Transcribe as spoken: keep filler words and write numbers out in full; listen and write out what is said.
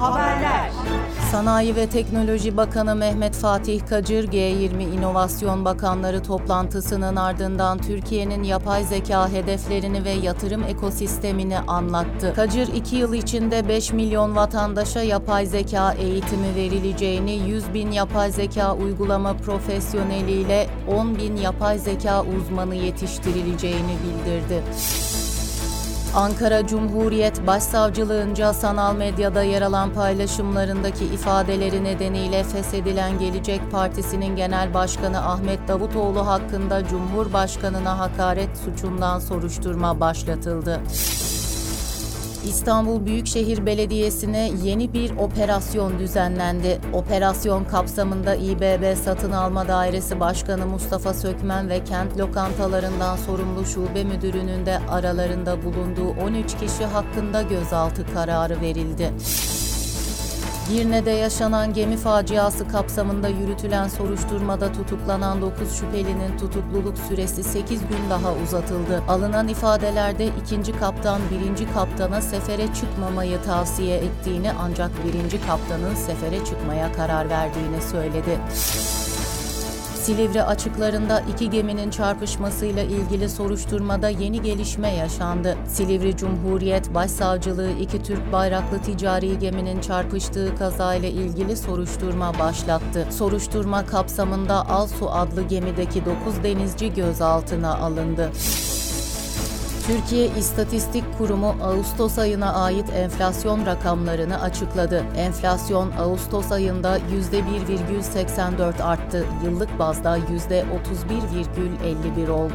Haberler. Sanayi ve Teknoloji Bakanı Mehmet Fatih Kacır, G yirmi İnovasyon Bakanları toplantısının ardından Türkiye'nin yapay zeka hedeflerini ve yatırım ekosistemini anlattı. Kacır, iki yıl içinde beş milyon vatandaşa yapay zeka eğitimi verileceğini, yüz bin yapay zeka uygulama profesyoneliyle on bin yapay zeka uzmanı yetiştirileceğini bildirdi. Ankara Cumhuriyet Başsavcılığınca sanal medyada yer alan paylaşımlarındaki ifadeleri nedeniyle feshedilen Gelecek Partisi'nin Genel Başkanı Ahmet Davutoğlu hakkında Cumhurbaşkanına hakaret suçundan soruşturma başlatıldı. İstanbul Büyükşehir Belediyesi'ne yeni bir operasyon düzenlendi. Operasyon kapsamında İBB Satın Alma Dairesi Başkanı Mustafa Sökmen ve kent lokantalarından sorumlu şube müdürünün de aralarında bulunduğu on üç kişi hakkında gözaltı kararı verildi. Girne'de yaşanan gemi faciası kapsamında yürütülen soruşturmada tutuklanan dokuz şüphelinin tutukluluk süresi sekiz gün daha uzatıldı. Alınan ifadelerde ikinci kaptan birinci kaptana sefere çıkmamayı tavsiye ettiğini, ancak birinci kaptanın sefere çıkmaya karar verdiğini söyledi. Silivri açıklarında iki geminin çarpışmasıyla ilgili soruşturmada yeni gelişme yaşandı. Silivri Cumhuriyet Başsavcılığı iki Türk bayraklı ticari geminin çarpıştığı kazayla ilgili soruşturma başlattı. Soruşturma kapsamında Alsu adlı gemideki dokuz denizci gözaltına alındı. Türkiye İstatistik Kurumu Ağustos ayına ait enflasyon rakamlarını açıkladı. Enflasyon Ağustos ayında yüzde bir virgül seksen dört arttı. Yıllık bazda yüzde otuz bir virgül elli bir oldu.